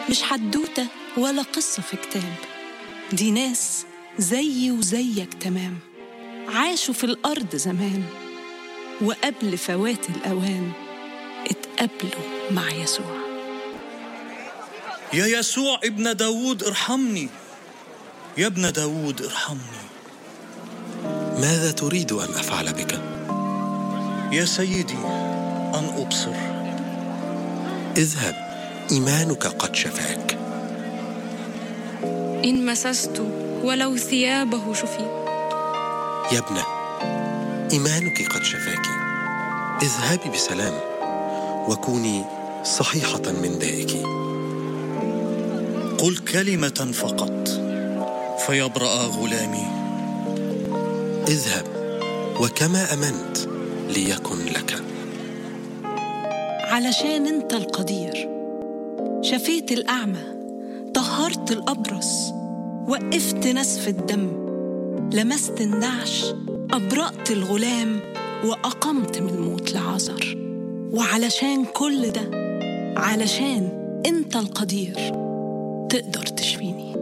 مش حدوتة ولا قصة في كتاب، دي ناس زي وزيك تمام، عاشوا في الأرض زمان، وقبل فوات الأوان اتقابلوا مع يسوع. يا يسوع ابن داود ارحمني، يا ابن داود ارحمني. ماذا تريد أن أفعل بك؟ يا سيدي أن أبصر. اذهب، إيمانك قد شفاك. إن مسست ولو ثيابه شفيت. يا ابنة، إيمانك قد شفاك، اذهبي بسلام وكوني صحيحة من دائك. قل كلمة فقط فيبرأ غلامي. اذهب وكما أمنت ليكن لك. علشان انت القدير، شفيت الأعمى، طهرت الأبرص، وقفت نسف الدم، لمست النعش، أبرأت الغلام، وأقمت من الموت لعازر. وعلشان كل ده، علشان انت القدير، تقدر تشفيني.